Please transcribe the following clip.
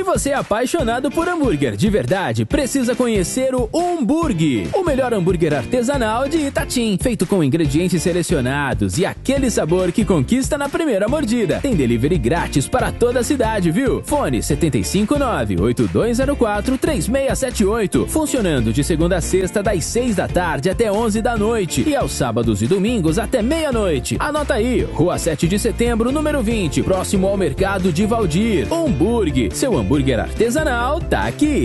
você é apaixonado por hambúrguer de verdade, precisa conhecer o Umburg, o melhor hambúrguer artesanal de Itatim, feito com ingredientes selecionados e aquele sabor que conquista na primeira mordida. Tem delivery grátis para toda a cidade, viu? Fone 759-8204-3678, funcionando de segunda a sexta das 6 da tarde até 11 da noite e aos sábados e domingos até meia-noite. Anota aí, Rua 7 de Setembro, número 20, próximo ao Mercado de Valdir. Umburg, seu hambúrguer artesanal tá aqui.